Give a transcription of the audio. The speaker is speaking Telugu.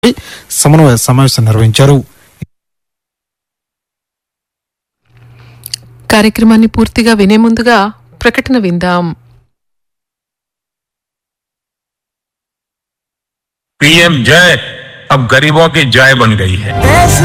సమన్వయ సమావేశం నిర్వహించారు. కార్యక్రమాన్ని పూర్తిగా వినే ముందుగా ప్రకటన విందాం. पीएम जय अब गरीबों की जय बन गई है.